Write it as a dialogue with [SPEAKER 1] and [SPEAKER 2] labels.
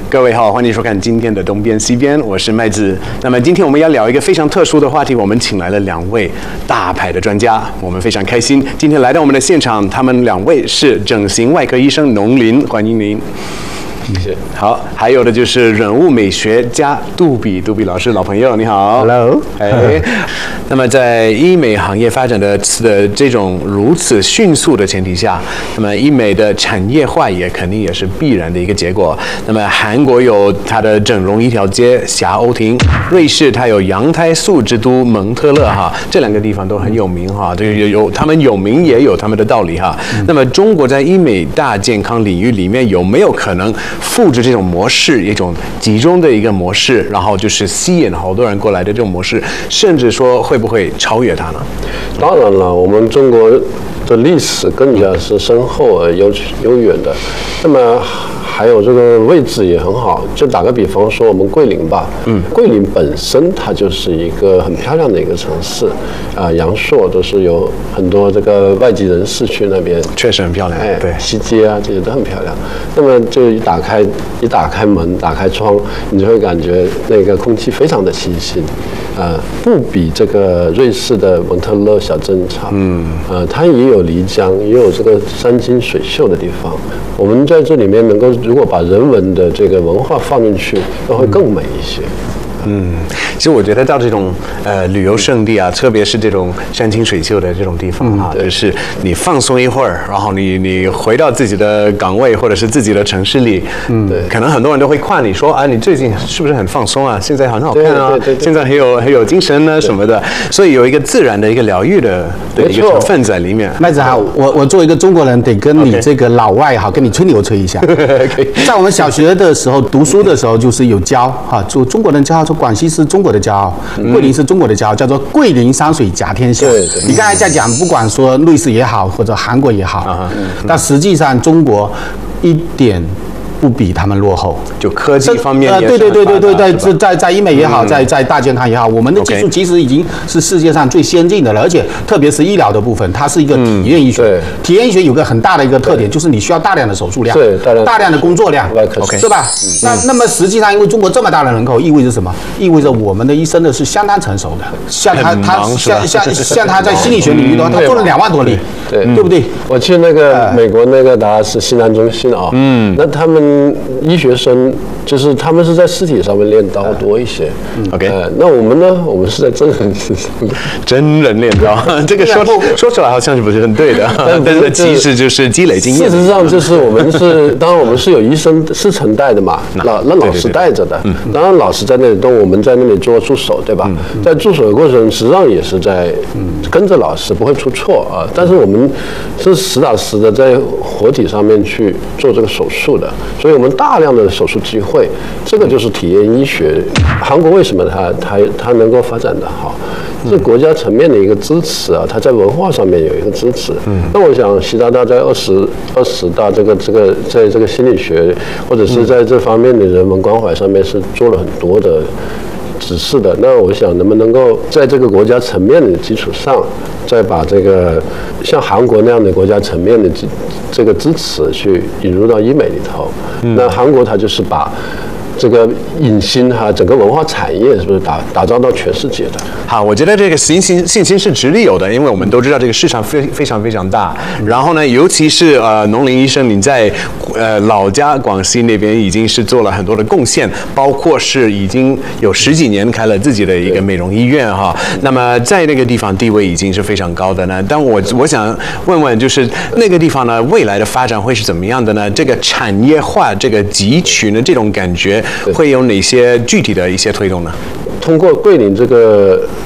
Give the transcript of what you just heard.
[SPEAKER 1] 各位好，欢迎收看今天的东边西边，我是麦子。那么今天我们要聊一个非常特殊的话题，我们请来了2位大牌的专家，我们非常开心，今天来到我们的现场，他们2位是整形外科医生农林，欢迎您。
[SPEAKER 2] 谢谢。
[SPEAKER 1] 好，还有的就是人物美学家杜比老师，老朋友，你好。
[SPEAKER 3] Hello。
[SPEAKER 1] 那么在医美行业发展的这种如此迅速的前提下，那么医美的产业化也肯定也是必然的一个结果。那么韩国有它的整容一条街霞欧亭，瑞士它有羊胎素之都蒙特勒哈，这2个地方都很有名哈，这个有他们有名也有他们的道理哈。那么中国在医美大健康领域里面有没有可能复制这种模式，一种集中的一个模式，然后就是吸引好多人过来的这种模式，甚至说会不会超越它呢？
[SPEAKER 2] 当然了，我们中国的历史更加是深厚而悠远的，那么还有这个位置也很好。就打个比方说，我们桂林吧，桂林本身它就是一个很漂亮的一个城市，阳朔都是有很多这个外籍人士去那边，
[SPEAKER 1] 确实很漂亮，对，
[SPEAKER 2] 西街啊这些都很漂亮。那么就一打开门，打开窗，你就会感觉那个空气非常的清新，不比这个瑞士的蒙特勒小镇差。它也有漓江，也有这个山清水秀的地方。我们在这里面能够，如果把人文的这个文化放进去，那会更美一些。
[SPEAKER 1] 其实我觉得到这种旅游胜地啊，特别是这种山清水秀的这种地方啊，就是你放松一会儿，然后你回到自己的岗位或者是自己的城市里，对，可能很多人都会夸你说啊，你最近是不是很放松啊？现在很好看啊，现在很有精神呢什么的，所以有一个自然的一个疗愈的一个成分在里面。
[SPEAKER 3] 麦子好，我作为一个中国人，得跟你这个老外好，跟你吹牛吹一下。在我们小学的时候读书的时候，就是有教哈，就中国人教说广西是中国的骄傲，桂林是中国的骄傲，叫做桂林山水甲天下。你刚才在讲，不管说瑞士也好，或者韩国也好，但实际上中国一点不比他们落后，
[SPEAKER 1] 就科技方面也
[SPEAKER 3] 对，在医美也好，在大健康也好，我们的技术其实已经是世界上最先进的了，而且特别是医疗的部分，它是一个体验医学。体验医学有个很大的一个特点，就是你需要大量的手术量，大量的工作量，是吧？那么实际上，因为中国这么大的人口，意味着什么？意味着我们的医生呢是相当成熟的，像他在心理学领域的话，他做了2万多例，对不对？
[SPEAKER 2] 我去那个美国那个达拉斯西南中心啊，那他们医学生就是他们是在尸体上面练刀多一些。那我们呢？我们是在真人身上
[SPEAKER 1] 真人练刀，这个说出来好像是不是很对的，但是其实就是积累经验。
[SPEAKER 2] 事实上就是我们是，当然我们是有医生师承带的嘛，老师带着的。当然老师在那里动，我们在那里做助手，对吧？在助手的过程，实际上也是在跟着老师，不会出错啊。但是我们是实打实的在活体上面去做这个手术的。所以我们大量的手术机会，这个就是体验医学。韩国为什么它能够发展得好？是国家层面的一个支持啊，它在文化上面有一个支持。那我想习大大在20大在这个心理学或者是在这方面的人文关怀上面是做了很多的指示的。那我想能不能够在这个国家层面的基础上，再把这个像韩国那样的国家层面的这个支持去引入到医美里头。那韩国它就是把这个影星整个文化产业是不是打造到全世界的？
[SPEAKER 1] 好，我觉得这个信心是直立有的，因为我们都知道这个市场非常大。然后呢，尤其是农林医生，你在老家广西那边已经是做了很多的贡献，包括是已经有10几年开了自己的一个美容医院哈。那么在那个地方地位已经是非常高的呢。但我想问问，就是那个地方呢，未来的发展会是怎么样的呢？这个产业化、这个集群的这种感觉，会有哪些具体的一些推动呢？
[SPEAKER 2] 通过桂林这个